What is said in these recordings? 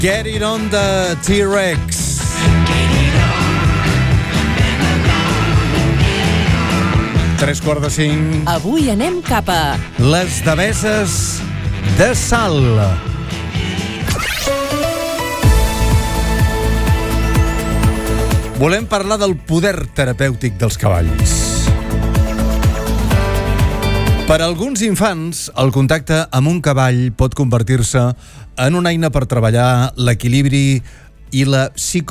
Get It On de T-Rex. Tres quarts de 5. Avui anem cap a Les Deveses de Salt. Volem parlar del poder terapèutic dels cavalls. Per a alguns infants, el contacte amb un cavall pot convertir-se en una eina per treballar l'equilibri i la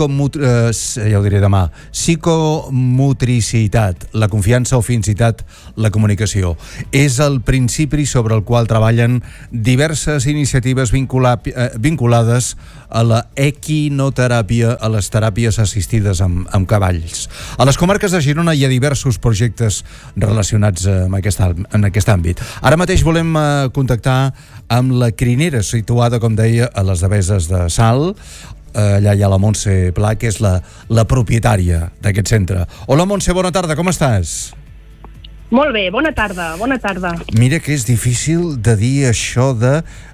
psicomotricitat, la confiança o fins i tot la comunicació. És el principi sobre el qual treballen diverses iniciatives vinculades a la equinoteràpia, a les teràpies assistides amb cavalls. A les comarques de Girona hi ha diversos projectes relacionats amb aquest àmbit. Ara mateix volem contactar amb la crinera situada, com deia, a les Deveses de Salt. Allà hi ha la Montse Pla, que és la propietària d'aquest centre. Hola, Montse, bona tarda, com estàs? Molt bé, bona tarda, bona tarda. Mira que és difícil de dir això de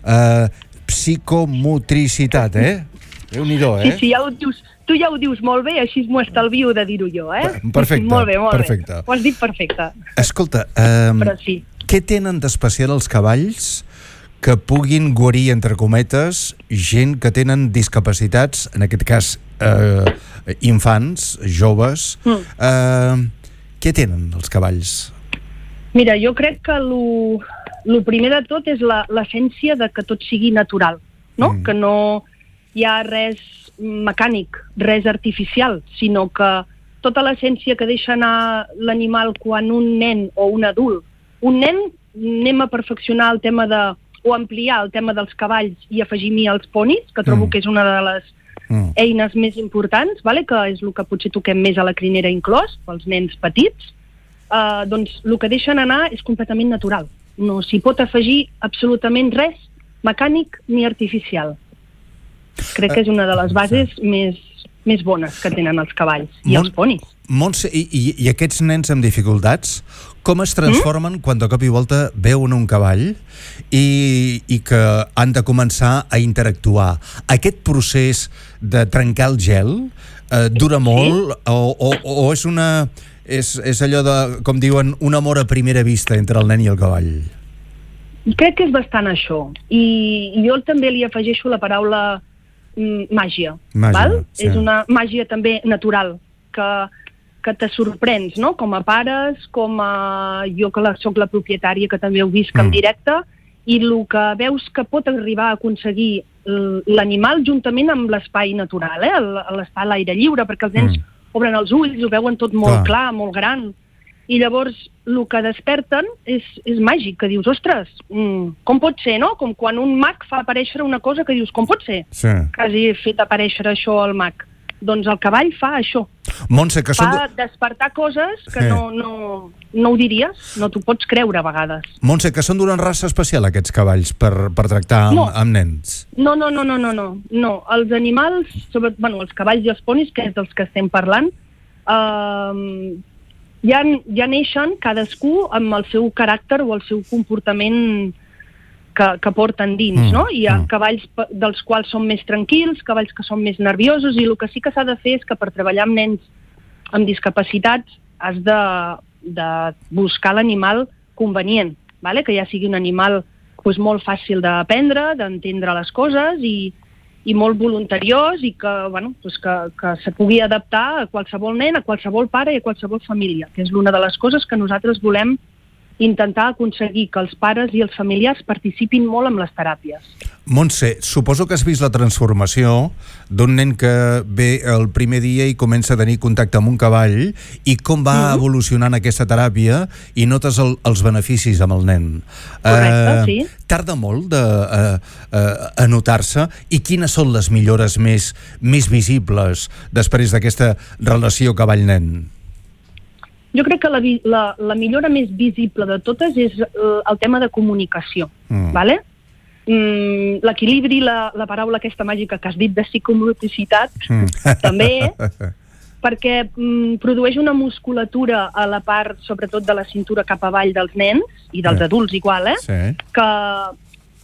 psicomotricitat, Déu-n'hi-do, Sí, ja ho dius, tu ja ho dius molt bé, així m'ho estalvio de dir-ho jo, Perfecte, molt bé, perfecte. Ho has dit perfecte. Escolta, però sí. Què tenen d'especial els cavalls que puguin guarir, entre cometes, gent que tenen discapacitats, en aquest cas infants, joves? Què tenen els cavalls? Mira, jo crec que el primer de tot és l'essència de que tot sigui natural, no? Que no hi ha res mecànic, res artificial, sinó que tota l'essència que deixa anar l'animal quan un nen o un adult, un nen anem a perfeccionar el tema o ampliar el tema dels cavalls i afegir-hi els ponis, que trobo que és una de les eines més importants, que és el que potser toquem més a la crinera inclòs, pels nens petits, doncs el que deixen anar és completament natural. No s'hi pot afegir absolutament res mecànic ni artificial. Crec que és una de les bases més bones que tenen els cavalls i els ponis. Montse, i aquests nens amb dificultats, com es transformen quan de cop i volta veuen un cavall i que han de començar a interactuar? Aquest procés de trencar el gel dura molt o és allò de, com diuen, un amor a primera vista entre el nen i el cavall? Crec que és bastant això. I jo també li afegeixo la paraula màgia. És una màgia també natural que te sorprens, no? Com a pares, com a jo que soc la propietària, que també ho visc en directe, i el que veus que pot arribar a aconseguir l'animal juntament amb l'espai natural, l'estar a l'aire lliure, perquè els nens obren els ulls, ho veuen tot molt clar, molt gran, i llavors el que desperten és màgic, que dius, ostres, com pot ser, no? Com quan un mag fa aparèixer una cosa que dius, com pot ser? Sí. Que hagi fet aparèixer això al mag. Doncs el cavall fa això. Montse, que fa despertar coses que no ho diries, no t'ho pots creure a vegades. Montse, que són d'una raça especial aquests cavalls per tractar amb nens? No. Els animals, els cavalls i els ponis, que és dels que estem parlant, ja neixen cadascú amb el seu caràcter o el seu comportament que porten dins, no? Hi ha cavalls dels quals són més tranquils, cavalls que són més nerviosos, i el que sí que s'ha de fer és que per treballar amb nens amb discapacitats has de buscar l'animal convenient, que ja sigui un animal molt fàcil d'aprendre, d'entendre les coses i molt voluntariós i que se pugui adaptar a qualsevol nen, a qualsevol pare i a qualsevol família, que és una de les coses que nosaltres volem intentar aconseguir, que els pares i els familiars participin molt en les teràpies. Montse, suposo que has vist la transformació d'un nen que ve el primer dia i comença a tenir contacte amb un cavall i com va evolucionant aquesta teràpia i notes els beneficis amb el nen. Correcte, sí. Tarda molt a notar-se, i quines són les millores més visibles després d'aquesta relació cavall-nen? Jo crec que la millora més visible de totes és el tema de comunicació, ¿vale? L'equilibri, la paraula aquesta màgica que has dit de psicomotricitat, també, perquè produeix una musculatura a la part, sobretot de la cintura cap avall dels nens, i dels adults igual, que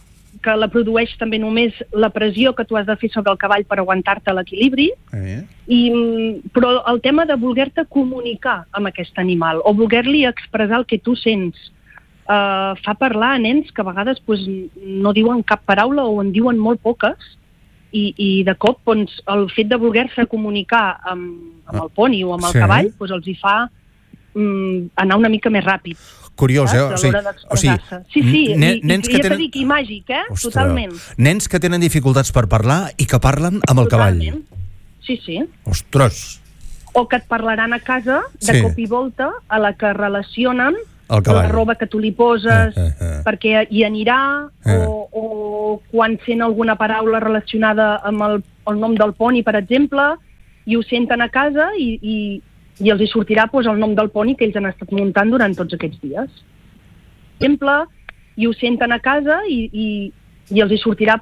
que la produeix també només la pressió que tu has de fer sobre el cavall per aguantar-te l'equilibri, però el tema de voler-te comunicar amb aquest animal o voler-li expressar el que tu sents fa parlar a nens que a vegades no diuen cap paraula o en diuen molt poques i de cop el fet de voler-se comunicar amb el poni o amb el cavall els hi fa anar una mica més ràpid. Curiós, a l'hora d'expressar-se. Sí, i màgic, totalment. Nens que tenen dificultats per parlar i que parlen amb el cavall. Sí. Ostres! O que et parlaran a casa de cop i volta a la que relacionen la roba que tu li poses perquè hi anirà o quan sent alguna paraula relacionada amb el nom del poni, per exemple, i ho senten a casa i els hi sortirà el nom del poni que ells han estat muntant durant tots aquests dies. Per exemple, i ho senten a casa i els hi sortirà